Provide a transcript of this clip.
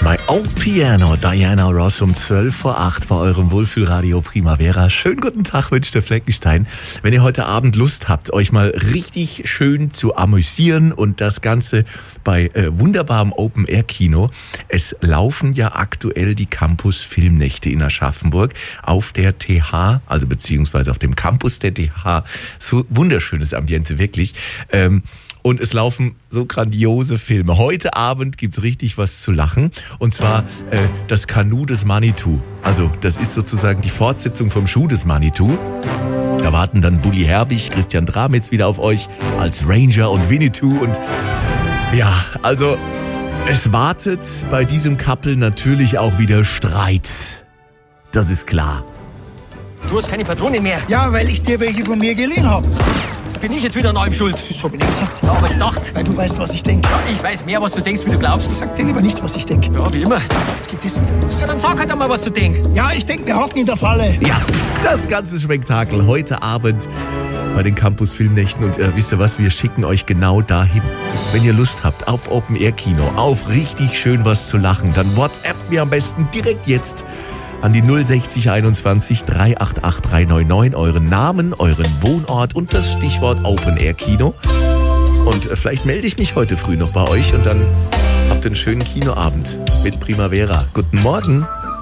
My Old Piano, Diana Ross um 7:12 bei eurem Wohlfühlradio Primavera. Schönen guten Tag, wünscht der Fleckenstein. Wenn ihr heute Abend Lust habt, euch mal richtig schön zu amüsieren und das Ganze bei wunderbarem Open-Air-Kino. Es laufen ja aktuell die Campus-Filmnächte in Aschaffenburg auf der TH, also beziehungsweise auf dem Campus der TH. So wunderschönes Ambiente, wirklich. Und es laufen so grandiose Filme. Heute Abend gibt's richtig was zu lachen. Und zwar das Kanu des Manitou. Also das ist sozusagen die Fortsetzung vom Schuh des Manitou. Da warten dann Bully Herbig, Christian Dramitz wieder auf euch als Ranger und Winnetou. Und ja, also es wartet bei diesem Couple natürlich auch wieder Streit. Das ist klar. Du hast keine Patronen mehr. Ja, weil ich dir welche von mir geliehen habe. Bin ich jetzt wieder an allem schuld? Das habe ich nicht gesagt. Ja, aber gedacht. Weil du weißt, was ich denke. Ja, ich weiß mehr, was du denkst, wie du glaubst. Sag dir lieber nicht, was ich denke. Ja, wie immer. Jetzt geht das wieder los. Ja, dann sag halt einmal, was du denkst. Ja, ich denke, wir hocken in der Falle. Ja, das ganze Spektakel heute Abend bei den Campus Filmnächten. Und wisst ihr was, wir schicken euch genau dahin. Wenn ihr Lust habt auf Open-Air-Kino, auf richtig schön was zu lachen, dann WhatsApp mir am besten direkt jetzt an die 060 21 388 399 euren Namen, euren Wohnort und das Stichwort Open-Air-Kino. Und vielleicht melde ich mich heute früh noch bei euch und dann habt ihr einen schönen Kinoabend mit Primavera. Guten Morgen.